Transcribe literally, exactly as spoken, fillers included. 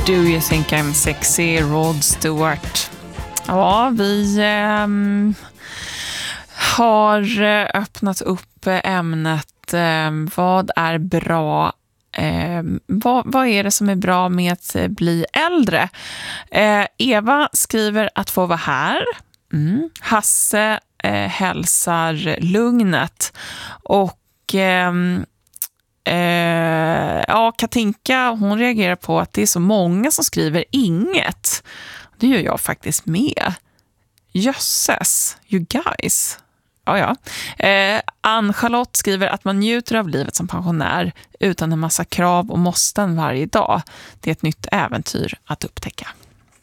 Do You Think I'm Sexy, Rod Stewart. Ja, vi eh, har öppnat upp ämnet eh, vad är bra, eh, vad, vad är det som är bra med att bli äldre? Eh, Eva skriver att få vara här. Mm. Hasse eh, hälsar lugnet och eh, eh, ja, Katinka, hon reagerar på att det är så många som skriver inget. Det gör jag faktiskt med. Jösses, you guys. Ja, ja. Eh, Ann-Charlotte skriver att man njuter av livet som pensionär utan en massa krav och måsten varje dag. Det är ett nytt äventyr att upptäcka.